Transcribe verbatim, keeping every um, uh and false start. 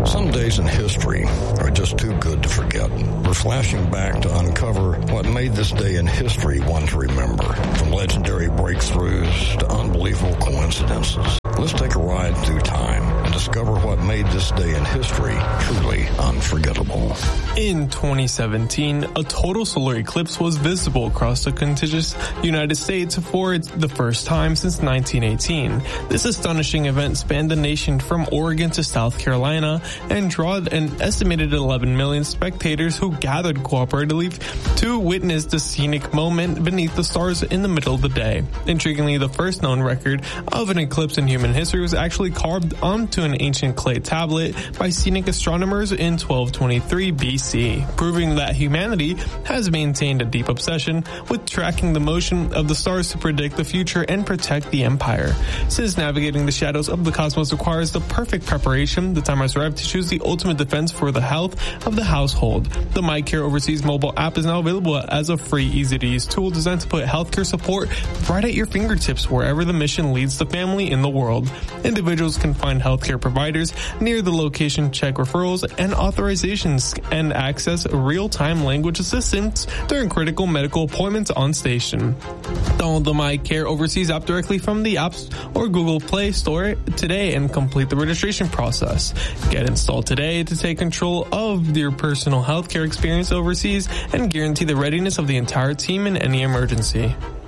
Some days in history are just too good to forget. We're flashing back to uncover what made this day in history one to remember, from legendary breakthroughs to unbelievable coincidences. Let's take a ride through time and discover what made this day in history truly unforgettable. In twenty seventeen, a total solar eclipse was visible across the contiguous United States for the first time since nineteen eighteen. This astonishing event spanned the nation from Oregon to South Carolina and drew an estimated eleven million spectators who gathered cooperatively to witness the scenic moment beneath the stars in the middle of the day. Intriguingly, the first known record of an eclipse in human history was actually carved onto an ancient clay tablet by scenic astronomers in twelve twenty-three B C, proving that humanity has maintained a deep obsession with tracking the motion of the stars to predict the future and protect the empire. Since navigating the shadows of the cosmos requires the perfect preparation, the time has arrived to choose the ultimate defense for the health of the household. The MyCare Overseas mobile app is now available as a free, easy-to-use tool designed to put healthcare support right at your fingertips wherever the mission leads the family in the world. Individuals can find healthcare providers near the location, check referrals and authorizations, and access real-time language assistance during critical medical appointments on station. Download the MyCare Overseas app directly from the apps or Google Play Store today and complete the registration process. Get installed today to take control of your personal healthcare experience overseas and guarantee the readiness of the entire team in any emergency.